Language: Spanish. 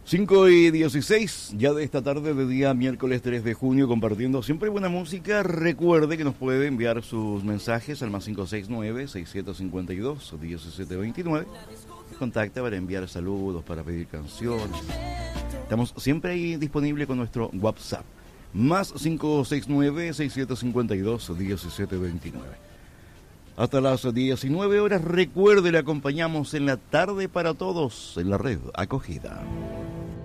5:16, ya de esta tarde de día miércoles 3 de junio, compartiendo siempre buena música. Recuerde que nos puede enviar sus mensajes al más 569-6752-1729. Contacta para enviar saludos, para pedir canciones. Estamos siempre ahí disponibles con nuestro WhatsApp. Más 569-6752-1729. Hasta las 19 horas, recuerde, le acompañamos en la tarde para todos en la red Acogida.